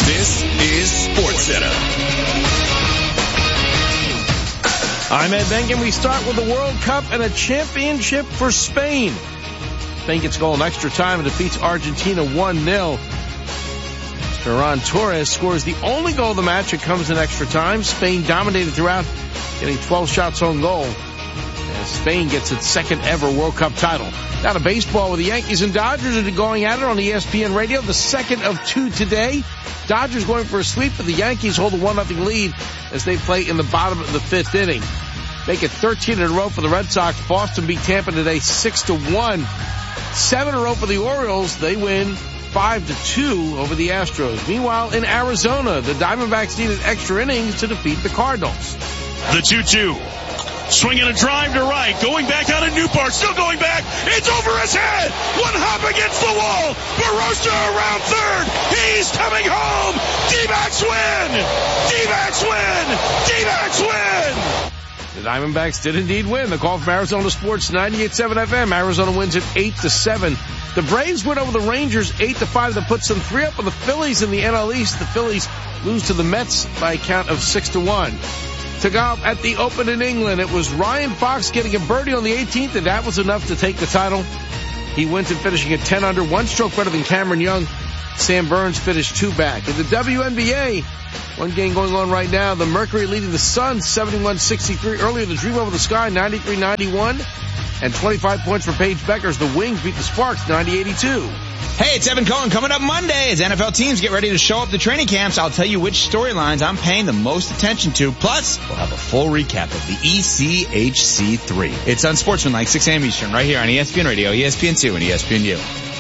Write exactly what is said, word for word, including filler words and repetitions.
This is SportsCenter. I'm Ed Bengen. We start with the World Cup and a championship for Spain. Spain gets a goal in extra time and defeats Argentina one nil. Ferran Torres scores the only goal of the match. It comes in extra time. Spain dominated throughout, getting twelve shots on goal. And Spain gets its second ever World Cup title. Now to baseball, with the Yankees and Dodgers are going at it on E S P N Radio. The second of two today. Dodgers going for a sweep, but the Yankees hold a one nothing lead as they play in the bottom of the fifth inning. Make it thirteen in a row for the Red Sox. Boston beat Tampa today six to one. Seven in a row for the Orioles. They win five to two over the Astros. Meanwhile, in Arizona, the Diamondbacks needed extra innings to defeat the Cardinals. The two two. Swinging a drive to right. Going back out of Newport. Still going back. It's over his head. One hop against the wall. Barossa around third. He's coming home. D-backs win. D-backs win. D-backs win. The Diamondbacks did indeed win. The call from Arizona Sports ninety-eight point seven F M. Arizona wins it eight to seven. The Braves win over the Rangers eight to five. That puts them three up on the Phillies in the N L East. The Phillies lose to the Mets by a count of six to one. To golf at the Open in England, it was Ryan Fox getting a birdie on the eighteenth, and that was enough to take the title. He went and finishing at ten under, one stroke better than Cameron Young. Sam Burns finished two back. In the W N B A, one game going on right now. The Mercury leading the Suns seventy-one sixty-three. Earlier, the Dream Over the Sky ninety-three ninety-one. And twenty-five points for Paige Beckers. The Wings beat the Sparks ninety eighty-two. Hey, it's Evan Cohen. Coming up Monday as N F L teams get ready to show up to training camps, I'll tell you which storylines I'm paying the most attention to. Plus, we'll have a full recap of the E C H C three. It's Unsportsmanlike, six a.m. Eastern, right here on E S P N Radio, E S P N two, and E S P N U.